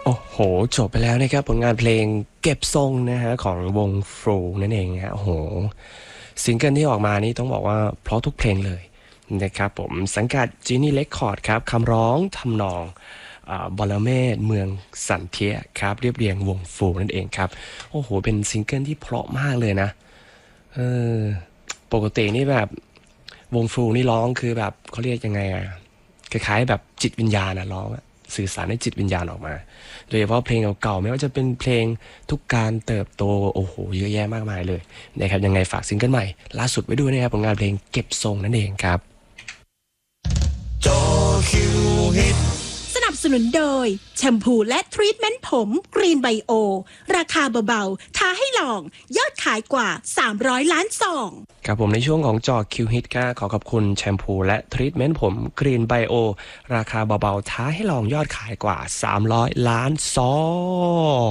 โอ้โหจบไปแล้วนะครับผลงานเพลงเก็บทรงนะฮะของวงฟลูนั่นเองฮะโอ้โหซิงเกิลที่ออกมานี่ต้องบอกว่าเพราะทุกเพลงเลยนะครับผมสังกัดจีนี่เรคคอร์ดครับคำร้องทำนองบอลเมศเมืองสันเทียครับเรียบเรียงวงฟลูนั่นเองครับโอ้โหเป็นซิงเกิลที่เพราะมากเลยนะเออปกตินี่แบบวงฟลูนี่ร้องคือแบบเขาเรียกยังไงอะคล้ายๆแบบจิตวิญญาณนะร้องอะสื่อสารให้จิตวิญญาณออกมา โดยเฉพาะเพลงเก่าๆไม่ว่าจะเป็นเพลงทุกการเติบโตโอ้โหเยอะแยะมากมายเลยนะครับยังไงฝากซิงเกิลใหม่ล่าสุดไว้ด้วยนะครับผลงานเพลงเก็บทรงนั่นเองครับจอคิวฮิตสนับสนุนโดยแชมพูและทรีทเมนต์ผมกรีนไบโอราคาเบาๆท้าให้ลองยอดขายกว่า300ล้านซองครับผมในช่วงของจอคิวฮิตก็ขอขอบคุณแชมพูและทรีทเมนต์ผมกรีนไบโอราคาเบาๆท้าให้ลองยอดขายกว่า300ล้านซอง